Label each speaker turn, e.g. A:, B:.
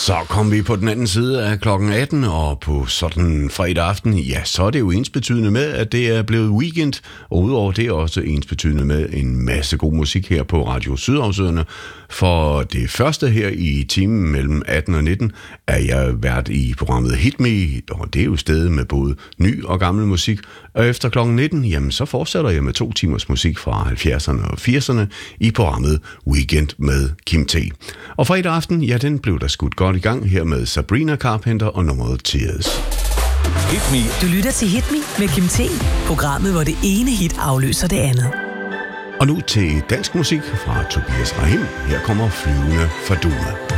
A: Så kom vi på den anden side af klokken 18, og på sådan en fredag aften, ja, så er det jo ensbetydende med, at det er blevet weekend, og udover det er også ensbetydende med en masse god musik her på Radio Sydhavsøerne. For det første her i timen mellem 18 og 19 er jeg vært i programmet Hit Me, og det er jo stedet med både ny og gammel musik. Og efter klokken 19, jamen så fortsætter jeg med 2 timers musik fra 70'erne og 80'erne i programmet Weekend med Kim T. Og fredag aften, ja, den blev der skudt godt i gang her med Sabrina Carpenter og nummeret Tears.
B: Hit Me.
C: Du lytter til Hit Me med Kim T, programmet, hvor det ene hit afløser det andet.
A: Og nu til dansk musik fra Tobias Rahim. Her kommer Flyvende Faduma.